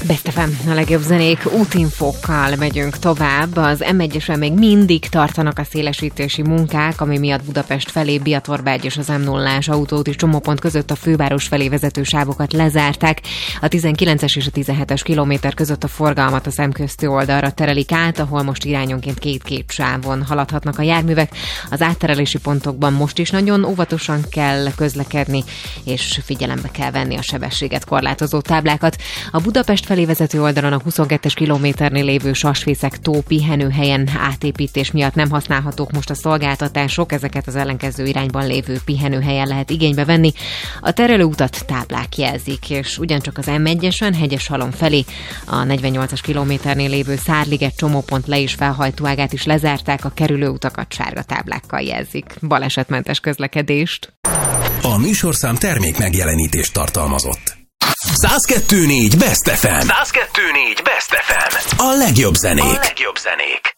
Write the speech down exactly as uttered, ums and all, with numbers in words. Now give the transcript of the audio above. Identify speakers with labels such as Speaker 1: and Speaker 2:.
Speaker 1: Best ef em, a legjobb zenék útinfókkal megyünk tovább. Az em egyesen még mindig tartanak a szélesítési munkák, ami miatt Budapest felé Biatorbágy és az em nullás autóúti csomópont között a főváros felé vezető sávokat lezárták. A tizenkilences és a tizenhetes kilométer között a forgalmat a szemközti oldalra terelik át, ahol most irányonként két-két sávon haladhatnak a járművek. Az átterelési pontokban most is nagyon óvatosan kell közlekedni, és figyelembe kell venni a sebességet korlátozó táblákat. A Budapest felé vezető oldalon a huszonkettes kilométernél lévő Sasfészek-tó pihenőhelyen átépítés miatt nem használhatók most a szolgáltatások, ezeket az ellenkező irányban lévő pihenőhelyen lehet igénybe venni. A terelőutat táblák jelzik, és ugyancsak az em egyesen Hegyeshalom felé a negyvennyolcas kilométernél lévő Szárliget csomópont le- és felhajtóágát is lezárták, a kerülőutakat sárga táblákkal jelzik. Balesetmentes közlekedést!
Speaker 2: A műsorszám termék megjelenítést tartalmazott. száz kettő négy Best ef em. száz kettő négy Best ef em. A legjobb zenék. A legjobb zenék.